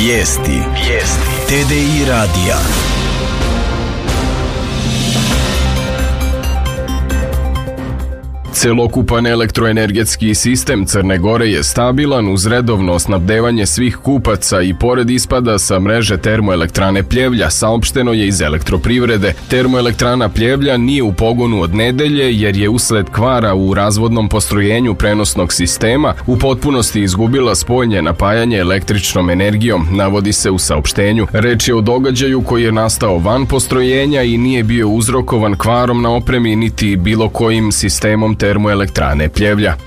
Vijesti TDI radija. Celokupan elektroenergetski sistem Crne Gore je stabilan uz redovno snabdevanje svih kupaca i pored ispada sa mreže termoelektrane Pljevlja, saopšteno je iz Elektroprivrede. Termoelektrana Pljevlja nije u pogonu od nedelje jer je usled kvara u razvodnom postrojenju prenosnog sistema u potpunosti izgubila spojnje napajanje električnom energijom, navodi se u saopštenju. Reč je o događaju koji je nastao van postrojenja i nije bio uzrokovan kvarom na opremi niti bilo kojim sistemom termoelektrane Pljevlja.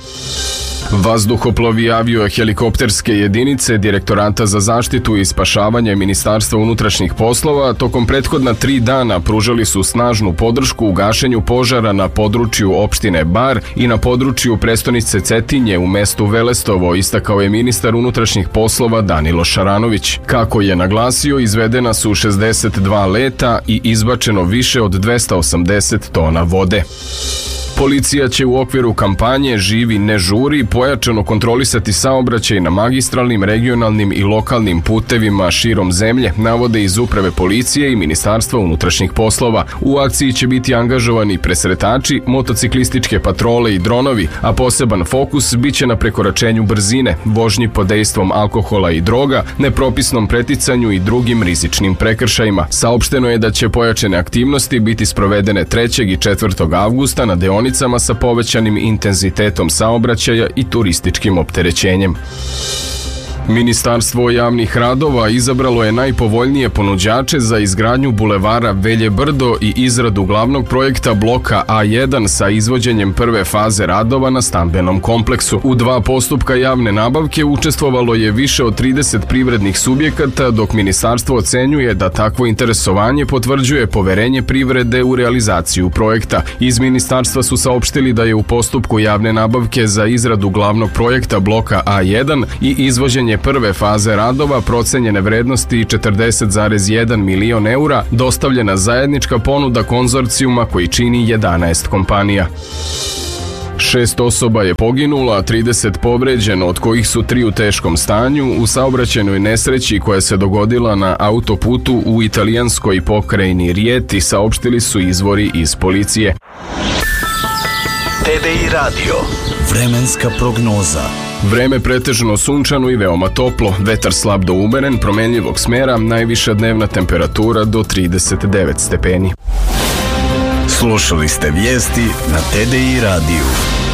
Vazduhoplovi avio-helikopterske jedinice Direktorata za zaštitu i spašavanje Ministarstva unutrašnjih poslova tokom prethodna 3 dana pružali su snažnu podršku u gašenju požara na području opštine Bar i na području prestonice Cetinje u mestu Velestovo, istakao je ministar unutrašnjih poslova Danilo Šaranović. Kako je naglasio, izvedena su 62 leta i izbačeno više od 280 tona vode. Policija će u okviru kampanje Živi ne žuri pojačano kontrolisati saobraćaj na magistralnim, regionalnim i lokalnim putevima širom zemlje, navode iz Uprave policije i Ministarstva unutrašnjih poslova. U akciji će biti angažovani presretači, motociklističke patrole i dronovi, a poseban fokus biće na prekoračenju brzine, vožnji pod dejstvom alkohola i droga, nepropisnom preticanju i drugim rizičnim prekršajima. Saopšteno je da će pojačane aktivnosti biti sprovedene 3. i 4. avgusta na deonicama sa povećanim intenzitetom saobraćaja i turističkim opterećenjem. Ministarstvo javnih radova izabralo je najpovoljnije ponuđače za izgradnju bulevara Velje Brdo i izradu glavnog projekta bloka A1 sa izvođenjem prve faze radova na stambenom kompleksu. U 2 postupka javne nabavke učestvovalo je više od 30 privrednih subjekata, dok ministarstvo ocenjuje da takvo interesovanje potvrđuje poverenje privrede u realizaciju projekta. Iz ministarstva su saopštili da je u postupku javne nabavke za izradu glavnog projekta bloka A1 i izvođenje prve faze radova procenjene vrednosti 40,1 milion eura dostavljena zajednička ponuda konzorcijuma koji čini 11 kompanija. 6 osoba je poginulo, a 30 povređeno, od kojih su 3 u teškom stanju u saobraćajnoj nesreći koja se dogodila na autoputu u italijanskoj pokrajini Rijeti, saopštili su izvori iz policije. TDI radio. Vremenska prognoza. Vreme pretežno sunčano i veoma toplo, vetar slab do umeren, promenljivog smera, najviša dnevna temperatura do 39 stepeni. Slušali ste vijesti na TDI radiju.